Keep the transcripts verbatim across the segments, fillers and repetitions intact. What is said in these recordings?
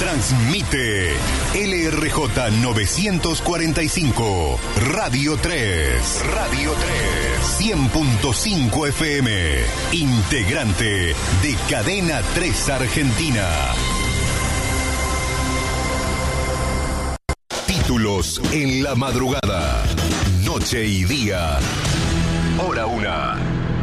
Transmite L R J novecientos cuarenta y cinco, Radio tres. Radio tres. cien punto cinco F M. Integrante de Cadena tres Argentina. Títulos en la madrugada. Noche y día. Hora una.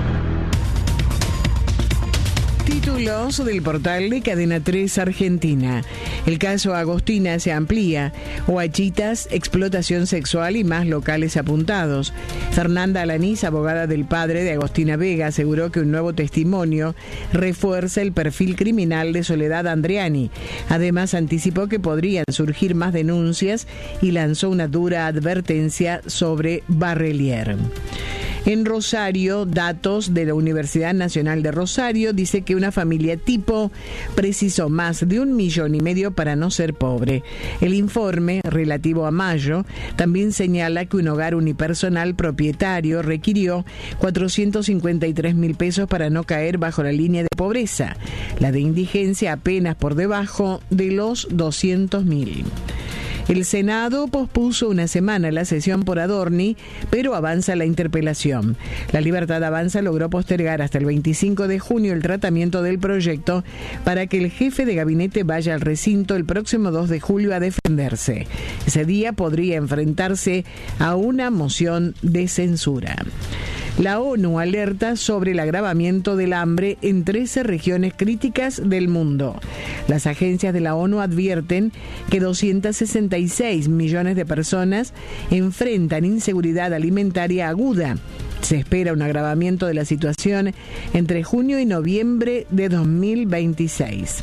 Títulos del portal de Cadena tres Argentina. El caso Agostina se amplía. Huachitas, explotación sexual y más locales apuntados. Fernanda Alanís, abogada del padre de Agostina Vega, aseguró que un nuevo testimonio refuerza el perfil criminal de Soledad Andriani. Además, anticipó que podrían surgir más denuncias y lanzó una dura advertencia sobre Barrelier. En Rosario, datos de la Universidad Nacional de Rosario dice que una familia tipo precisó más de un millón y medio para no ser pobre. El informe, relativo a mayo, también señala que un hogar unipersonal propietario requirió cuatrocientos cincuenta y tres mil pesos para no caer bajo la línea de pobreza, la de indigencia apenas por debajo de los doscientos mil. El Senado pospuso una semana la sesión por Adorni, pero avanza la interpelación. La Libertad Avanza logró postergar hasta el veinticinco de junio el tratamiento del proyecto para que el jefe de gabinete vaya al recinto el próximo dos de julio a defenderse. Ese día podría enfrentarse a una moción de censura. La ONU alerta sobre el agravamiento del hambre en trece regiones críticas del mundo. Las agencias de la ONU advierten que doscientos sesenta y seis millones de personas enfrentan inseguridad alimentaria aguda. Se espera un agravamiento de la situación entre junio y noviembre de dos mil veintiséis.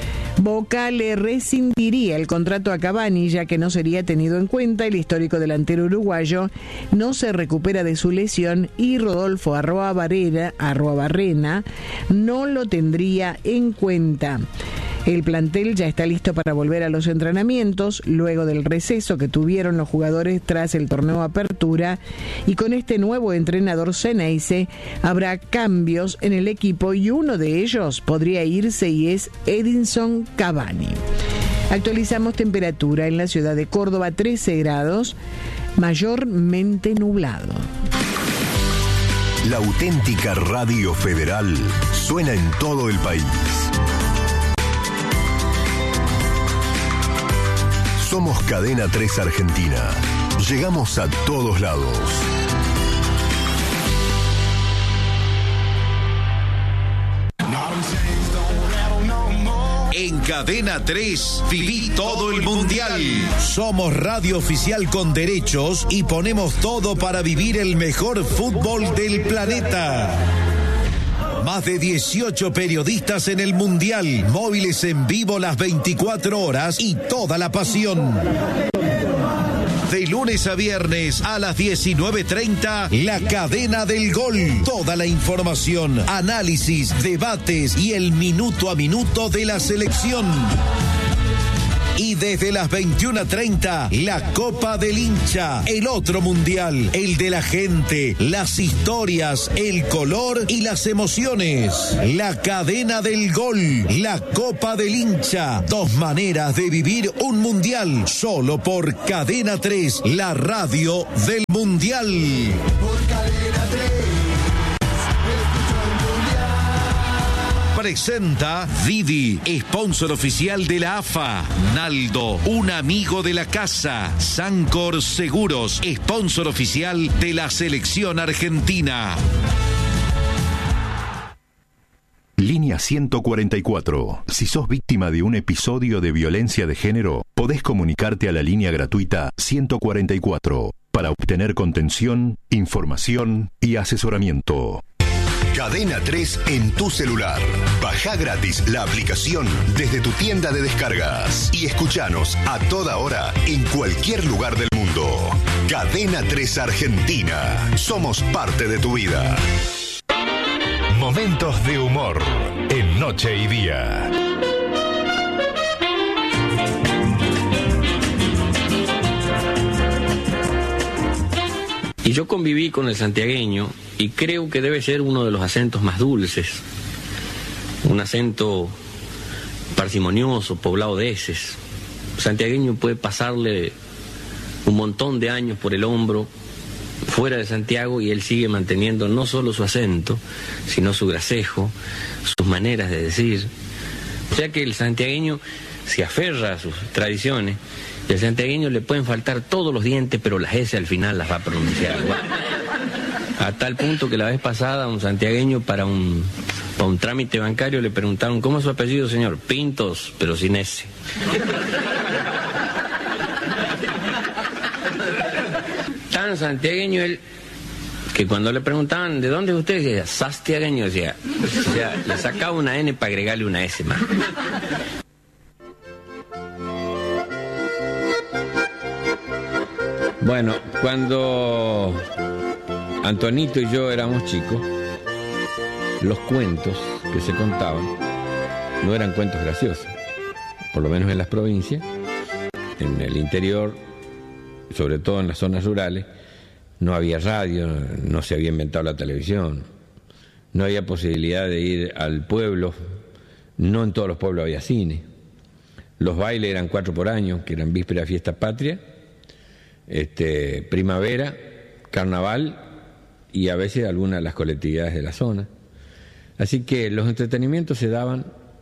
Boca le rescindiría el contrato a Cavani, ya que no sería tenido en cuenta. El histórico delantero uruguayo no se recupera de su lesión y Rodolfo Arruabarrena, Arruabarrena no lo tendría en cuenta. El plantel ya está listo para volver a los entrenamientos luego del receso que tuvieron los jugadores tras el torneo Apertura, y con este nuevo entrenador Ceneice habrá cambios en el equipo y uno de ellos podría irse y es Edinson Cavani. Actualizamos temperatura en la ciudad de Córdoba, trece grados, mayormente nublado. La auténtica Radio Federal suena en todo el país. Somos Cadena tres Argentina. Llegamos a todos lados. En Cadena tres viví todo el mundial. Somos radio oficial con derechos y ponemos todo para vivir el mejor fútbol del planeta. Más de dieciocho periodistas en el Mundial, móviles en vivo las veinticuatro horas y toda la pasión. De lunes a viernes a las diecinueve treinta, La Cadena del Gol. Toda la información, análisis, debates y el minuto a minuto de la selección. Y desde las veintiuna treinta, la Copa del Hincha, el otro mundial, el de la gente, las historias, el color y las emociones. La Cadena del Gol, la Copa del Hincha, dos maneras de vivir un mundial, solo por Cadena tres, la radio del mundial. Por Cadena tres. Presenta Didi, sponsor oficial de la A F A. Naldo, un amigo de la casa. Sancor Seguros, sponsor oficial de la selección argentina. Línea ciento cuarenta y cuatro. Si sos víctima de un episodio de violencia de género, podés comunicarte a la línea gratuita ciento cuarenta y cuatro para obtener contención, información y asesoramiento. Cadena tres en tu celular. Bajá gratis la aplicación desde tu tienda de descargas y escuchanos a toda hora en cualquier lugar del mundo. Cadena tres Argentina. Somos parte de tu vida. Momentos de humor en Noche y Día. Y yo conviví con el santiagueño y creo que debe ser uno de los acentos más dulces. Un acento parsimonioso, poblado de heces. El santiagueño puede pasarle un montón de años por el hombro fuera de Santiago y él sigue manteniendo no solo su acento, sino su gracejo, sus maneras de decir. O sea que el santiagueño se aferra a sus tradiciones y al santiagueño le pueden faltar todos los dientes, pero las S al final las va a pronunciar. A tal punto que la vez pasada a un santiagueño para un, para un trámite bancario le preguntaron: ¿cómo es su apellido, señor? Pintos, pero sin S. Tan santiagueño él que cuando le preguntaban ¿de dónde es usted? Decía sastiagueño, decía. O sea, le sacaba una N para agregarle una S más. Bueno, cuando Antonito y yo éramos chicos, los cuentos que se contaban no eran cuentos graciosos, por lo menos en las provincias. En el interior, sobre todo en las zonas rurales, no había radio, no se había inventado la televisión, no había posibilidad de ir al pueblo, no en todos los pueblos había cine. Los bailes eran cuatro por año, que eran víspera de fiesta patria, este, primavera, carnaval y a veces algunas de las colectividades de la zona. Así que los entretenimientos se daban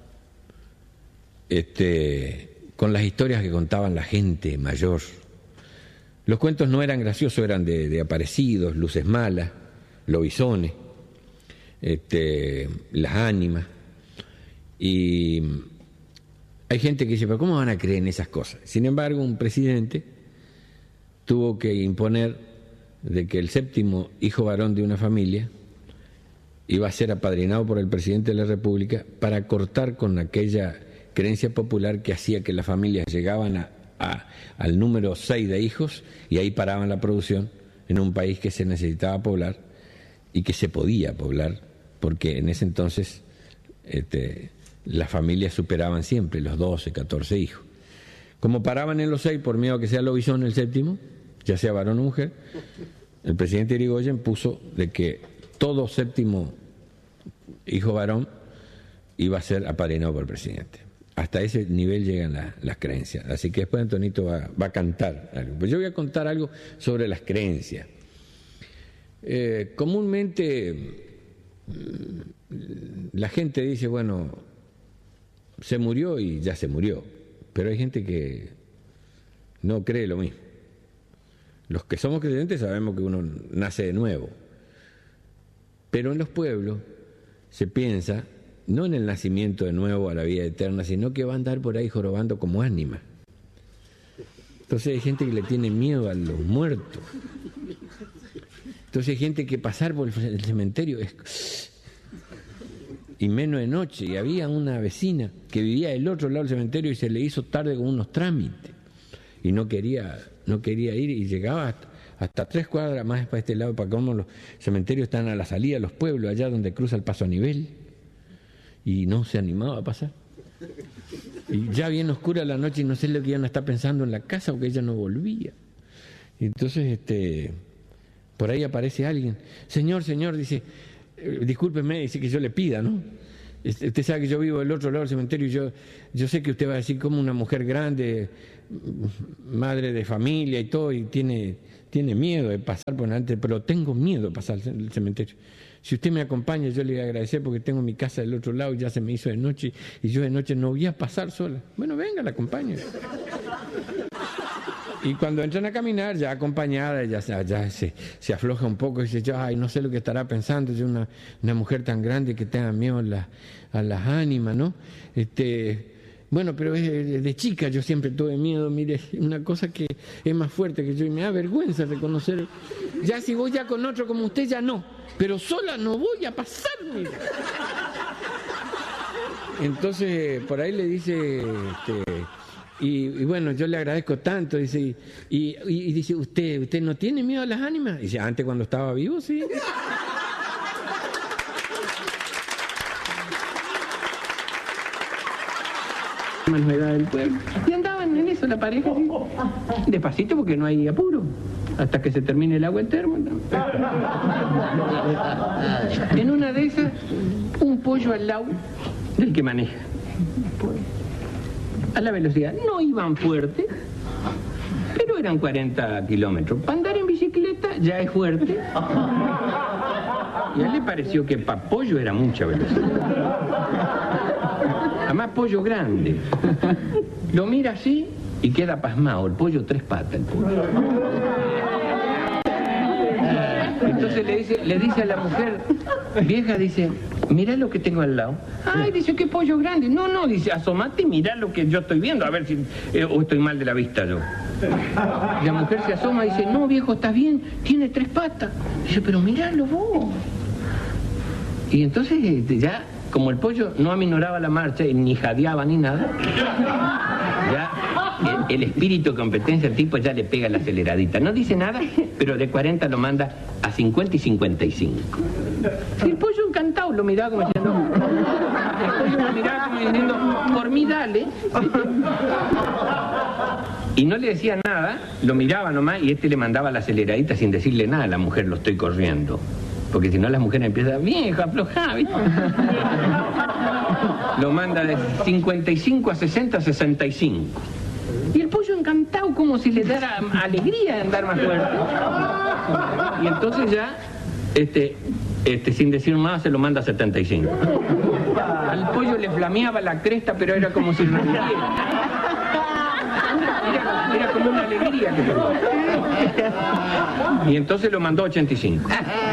este, con las historias que contaban la gente mayor. Los cuentos no eran graciosos, eran de, de aparecidos, luces malas, lobisones, este, las ánimas. Y hay gente que dice, pero ¿cómo van a creer en esas cosas? Sin embargo, un presidente tuvo que imponer de que el séptimo hijo varón de una familia iba a ser apadrinado por el presidente de la República para cortar con aquella creencia popular que hacía que las familias llegaban a, a, al número seis de hijos y ahí paraban la producción en un país que se necesitaba poblar y que se podía poblar, porque en ese entonces este, las familias superaban siempre los doce, catorce hijos. Como paraban en los seis por miedo a que sea lobizón el séptimo, ya sea varón o mujer, el presidente Irigoyen puso de que todo séptimo hijo varón iba a ser apadrinado por el presidente. Hasta ese nivel llegan la, las creencias. Así que después Antonito va, va a cantar algo. Pues yo voy a contar algo sobre las creencias. Eh, comúnmente la gente dice, bueno, se murió y ya se murió. Pero hay gente que no cree lo mismo. Los que somos creyentes sabemos que uno nace de nuevo. Pero en los pueblos se piensa, no en el nacimiento de nuevo a la vida eterna, sino que va a andar por ahí jorobando como ánima. Entonces hay gente que le tiene miedo a los muertos. Entonces hay gente que pasar por el cementerio es... y menos de noche. Y había una vecina que vivía del otro lado del cementerio y se le hizo tarde con unos trámites. Y no quería, no quería ir y llegaba hasta, hasta tres cuadras más para este lado, para cómo los cementerios están a la salida de los pueblos, allá donde cruza el paso a nivel. Y no se animaba a pasar. Y ya bien oscura la noche y no sé lo que iban a estar pensando en la casa porque ella no volvía. Y entonces este, por ahí aparece alguien. Señor, señor, dice, eh, discúlpeme, dice que yo le pida, ¿no? Usted sabe que yo vivo del otro lado del cementerio y yo, yo sé que usted va a decir como una mujer grande, madre de familia y todo, y tiene, tiene miedo de pasar por delante, pero tengo miedo de pasar el cementerio. Si usted me acompaña, yo le voy a agradecer porque tengo mi casa del otro lado y ya se me hizo de noche y yo de noche no voy a pasar sola. Bueno, venga, la acompaño. Y cuando entran a caminar, ya acompañada, ya, ya se, se afloja un poco y dice, yo, ay, no sé lo que estará pensando, yo una, una mujer tan grande que tenga miedo a, la, a las ánimas, ¿no? Este, bueno, pero de, de chica yo siempre tuve miedo, mire, una cosa que es más fuerte que yo y me da vergüenza reconocer. Ya si voy ya con otro como usted, ya no, pero sola no voy a pasar, mire. Entonces, por ahí le dice... Este, Y, y bueno, yo le agradezco tanto, dice, y, y, y dice, ¿usted usted no tiene miedo a las ánimas? Dice, antes cuando estaba vivo, sí. Manualidad del pueblo. Y andaban en eso la pareja, ¿sí? Despacito porque no hay apuro, hasta que se termine el agua en termo. ¿No? En una de esas, un pollo al lado del que maneja. a la velocidad. No iban fuerte, pero eran cuarenta kilómetros. Para andar en bicicleta ya es fuerte. Y a él le pareció que para pollo era mucha velocidad. Además, pollo grande. Lo mira así y queda pasmado. El pollo tres patas, el pollo. Entonces le dice, le dice a la mujer, vieja, dice, mirá lo que tengo al lado. Ay, dice, qué pollo grande. No, no, dice, asomate y mirá lo que yo estoy viendo, a ver si eh, o estoy mal de la vista yo. Y la mujer se asoma y dice, no, viejo, estás bien, tiene tres patas. Dice, pero miralo vos. Y entonces ya, como el pollo no aminoraba la marcha, ni jadeaba ni nada, ya el, el espíritu de competencia al tipo ya le pega la aceleradita. No dice nada, pero de cuarenta lo manda a cincuenta y cincuenta y cinco. Y el pollo encantado lo miraba como diciendo, el pollo lo miraba como diciendo, por mí dale. Y no le decía nada, lo miraba nomás y este le mandaba la aceleradita sin decirle nada a la mujer, lo estoy corriendo. Porque si no las mujeres empiezan, vieja, aflojá, ¿viste? Lo manda de cincuenta y cinco a sesenta, sesenta y cinco. Y el pollo encantado, como si le diera alegría de andar más fuerte. Y entonces ya, este, este, sin decir nada, se lo manda a setenta y cinco. Al pollo le flameaba la cresta, pero era como si reviviera. Era, era como una alegría que tenía. Y entonces lo mandó a ochenta y cinco.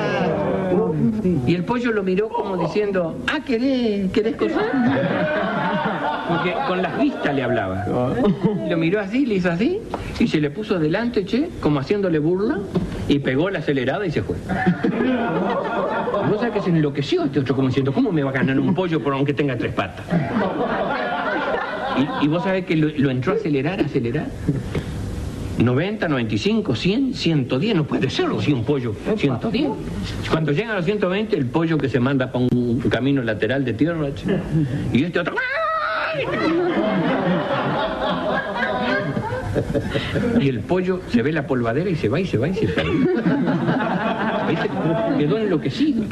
Y el pollo lo miró como diciendo, ah, ¿querés, querés coser? Porque con las vistas le hablaba. Lo miró así, le hizo así, y se le puso delante, che, como haciéndole burla, y pegó la acelerada y se fue. ¿Vos sabés que se enloqueció este otro como diciendo, ¿cómo me va a ganar un pollo por aunque tenga tres patas? Y, y vos sabés que lo, lo entró a acelerar, a acelerar. noventa, noventa y cinco, cien, ciento diez, no puede serlo, si un pollo, ciento diez. Cuando llegan a los ciento veinte, el pollo que se manda para un camino lateral de tierra, y este otro... Y el pollo se ve la polvadera y se va y se va y se pierde. Quedó enloquecido.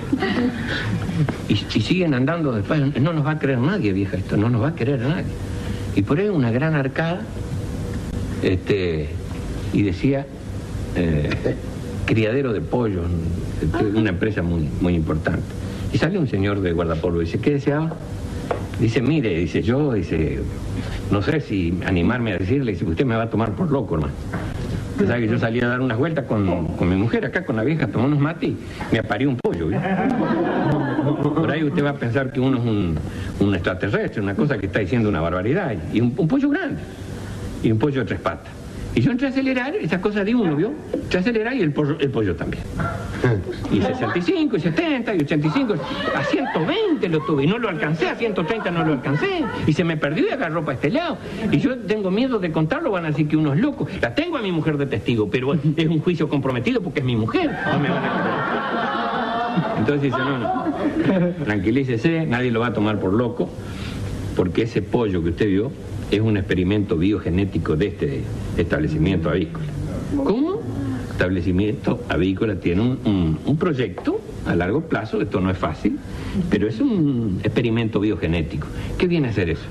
Y, y siguen andando después. No nos va a creer nadie, vieja, esto, no nos va a creer nadie. Y por ahí una gran arcada, este, y decía eh, criadero de pollos, una empresa muy, muy importante. Y sale un señor de guardapolvo y dice, ¿qué deseaba? Dice, mire, dice, yo, dice, no sé si animarme a decirle, dice, usted me va a tomar por loco, hermano. Usted sabe que yo salí a dar unas vueltas con, con mi mujer acá, con la vieja, tomó unos mates y me apareó un pollo, ¿viste? Por ahí usted va a pensar que uno es un, un extraterrestre, una cosa que está diciendo una barbaridad. Y un, un pollo grande, y un pollo de tres patas. Y yo entré a acelerar, esas cosas de uno, ¿vio? Entré a acelerar y el pollo, el pollo también. Y sesenta y cinco, y setenta, y ochenta y cinco, a ciento veinte lo tuve, y no lo alcancé, a ciento treinta no lo alcancé, y se me perdió y agarró para este lado. Y yo tengo miedo de contarlo, van a decir que uno es loco. La tengo a mi mujer de testigo, pero es un juicio comprometido porque es mi mujer. No me van a creer. Entonces dice, no, no, tranquilícese, nadie lo va a tomar por loco, porque ese pollo que usted vio es un experimento biogenético de este establecimiento avícola. ¿Cómo? Establecimiento avícola tiene un, un, un proyecto a largo plazo, esto no es fácil, pero es un experimento biogenético. ¿Qué viene a hacer eso?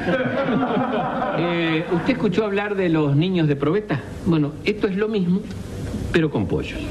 Eh, ¿Usted escuchó hablar de los niños de probeta? Bueno, esto es lo mismo, pero con pollos.